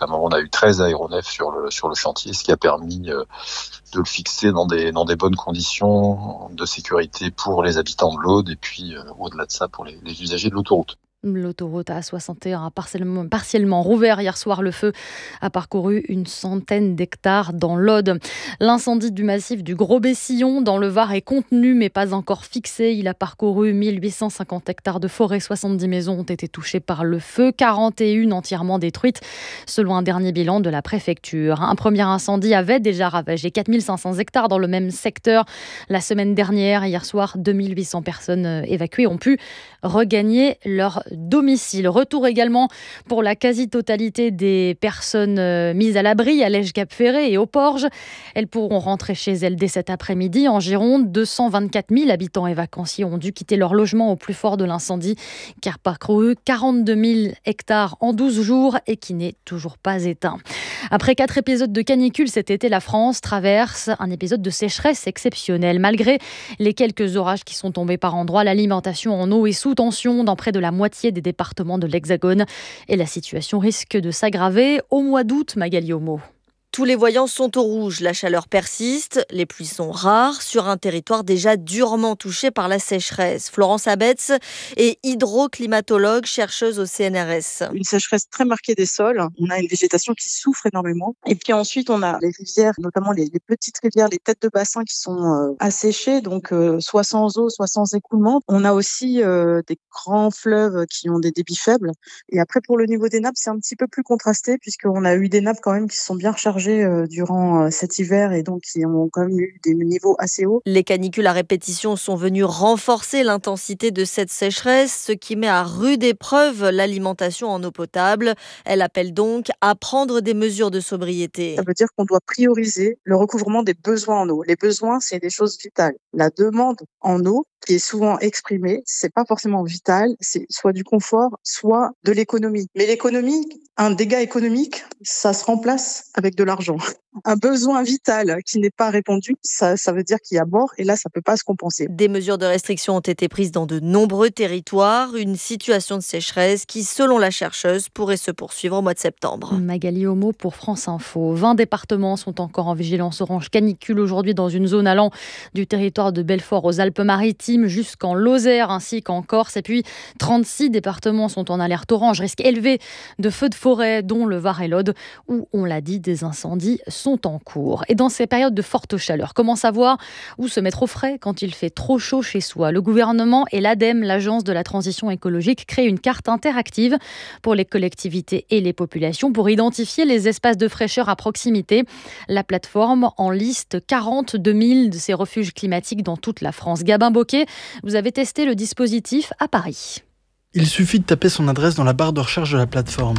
qu'à un moment, on a eu 13 aéronefs sur le chantier, ce qui a permis de le fixer dans des bonnes conditions de sécurité pour les habitants de l'Aude et puis au-delà de ça pour les usagers de l'autoroute. L'autoroute A61 a partiellement rouvert hier soir. Le feu a parcouru une centaine d'hectares dans l'Aude. L'incendie du massif du Gros-Bessillon dans le Var est contenu mais pas encore fixé. Il a parcouru 1850 hectares de forêt. 70 maisons ont été touchées par le feu, 41 entièrement détruites selon un dernier bilan de la préfecture. Un premier incendie avait déjà ravagé 4500 hectares dans le même secteur la semaine dernière. Hier soir, 2800 personnes évacuées ont pu regagner leur domicile. Retour également pour la quasi-totalité des personnes mises à l'abri à Lège-Cap-Ferré et au Porge. Elles pourront rentrer chez elles dès cet après-midi. En Gironde, 224 000 habitants et vacanciers ont dû quitter leur logement au plus fort de l'incendie qui a parcouru 42 000 hectares en 12 jours et qui n'est toujours pas éteint. Après 4 épisodes de canicule cet été, la France traverse un épisode de sécheresse exceptionnelle. Malgré les quelques orages qui sont tombés par endroits, l'alimentation en eau est sous tension dans près de la moitié des départements de l'Hexagone. Et la situation risque de s'aggraver au mois d'août, Magali Homo. Tous les voyants sont au rouge, la chaleur persiste, les pluies sont rares sur un territoire déjà durement touché par la sécheresse. Florence Abetz est hydroclimatologue, chercheuse au CNRS. Une sécheresse très marquée des sols, on a une végétation qui souffre énormément. Et puis ensuite, on a les rivières, notamment les petites rivières, les têtes de bassin qui sont asséchées, donc soit sans eau, soit sans écoulement. On a aussi des grands fleuves qui ont des débits faibles. Et après, pour le niveau des nappes, c'est un petit peu plus contrasté puisqu'on a eu des nappes quand même qui sont bien rechargées durant cet hiver et donc qui ont quand même eu des niveaux assez hauts. Les canicules à répétition sont venues renforcer l'intensité de cette sécheresse, ce qui met à rude épreuve l'alimentation en eau potable. Elle appelle donc à prendre des mesures de sobriété. Ça veut dire qu'on doit prioriser le recouvrement des besoins en eau. Les besoins, c'est des choses vitales. La demande en eau, qui est souvent exprimée, c'est pas forcément vital, c'est soit du confort, soit de l'économie. Mais l'économie, un dégât économique, ça se remplace avec de l'argent. Un besoin vital qui n'est pas répondu, ça veut dire qu'il y a mort et là, ça peut pas se compenser. Des mesures de restriction ont été prises dans de nombreux territoires, une situation de sécheresse qui, selon la chercheuse, pourrait se poursuivre au mois de septembre. Magali Homo pour France Info. 20 départements sont encore en vigilance orange canicule aujourd'hui dans une zone allant du territoire de Belfort aux Alpes-Maritimes jusqu'en Lozère ainsi qu'en Corse. Et puis 36 départements sont en alerte orange, risque élevé de feux de forêt, dont le Var et l'Aude, où, on l'a dit, des incendies sont en cours. Et dans ces périodes de forte chaleur, comment savoir où se mettre au frais quand il fait trop chaud chez soi? Le gouvernement et l'ADEME, l'Agence de la transition écologique, créent une carte interactive pour les collectivités et les populations pour identifier les espaces de fraîcheur à proximité. La plateforme en liste 42 000 de ces refuges climatiques dans toute la France. Gabin Bocquet, vous avez testé le dispositif à Paris. Il suffit de taper son adresse dans la barre de recherche de la plateforme.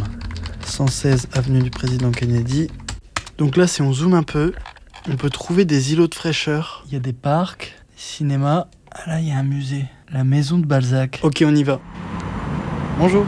116 avenue du Président Kennedy. Donc là, si on zoome un peu, on peut trouver des îlots de fraîcheur. Il y a des parcs, des cinémas. Ah là, il y a un musée. La maison de Balzac. Ok, on y va. Bonjour.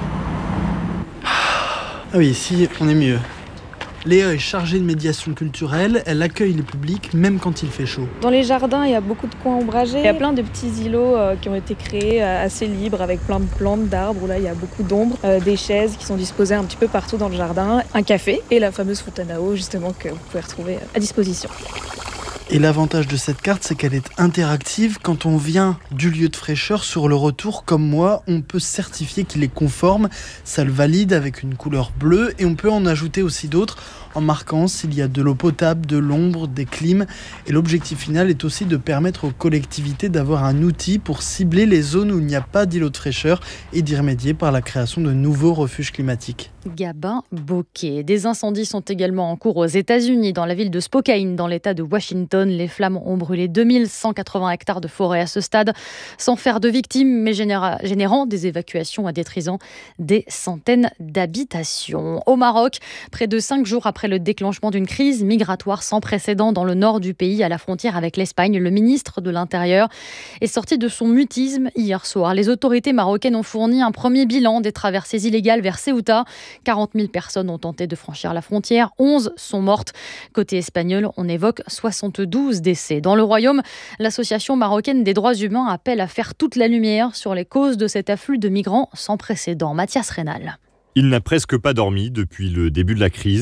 Ah oui, ici, on est mieux. Léa est chargée de médiation culturelle, elle accueille le public même quand il fait chaud. Dans les jardins, il y a beaucoup de coins ombragés. Il y a plein de petits îlots qui ont été créés assez libres avec plein de plantes, d'arbres où là il y a beaucoup d'ombre, des chaises qui sont disposées un petit peu partout dans le jardin, un café et la fameuse fontaine à eau justement que vous pouvez retrouver à disposition. Et l'avantage de cette carte, c'est qu'elle est interactive. Quand on vient du lieu de fraîcheur, sur le retour, comme moi, on peut certifier qu'il est conforme. Ça le valide avec une couleur bleue et on peut en ajouter aussi d'autres en marquant s'il y a de l'eau potable, de l'ombre, des clims. Et l'objectif final est aussi de permettre aux collectivités d'avoir un outil pour cibler les zones où il n'y a pas d'îlot de fraîcheur et d'y remédier par la création de nouveaux refuges climatiques. Gabin Bocquet. Des incendies sont également en cours aux États-Unis, dans la ville de Spokane, dans l'État de Washington. Les flammes ont brûlé 2180 hectares de forêt à ce stade, sans faire de victimes, mais générant des évacuations et détruisant des centaines d'habitations. Au Maroc, près de 5 jours après le déclenchement d'une crise migratoire sans précédent dans le nord du pays, à la frontière avec l'Espagne, le ministre de l'Intérieur est sorti de son mutisme hier soir. Les autorités marocaines ont fourni un premier bilan des traversées illégales vers Ceuta. 40 000 personnes ont tenté de franchir la frontière, 11 sont mortes. Côté espagnol, on évoque 72 décès. Dans le Royaume, l'association marocaine des droits humains appelle à faire toute la lumière sur les causes de cet afflux de migrants sans précédent. Mathias Rénal. Il n'a presque pas dormi depuis le début de la crise.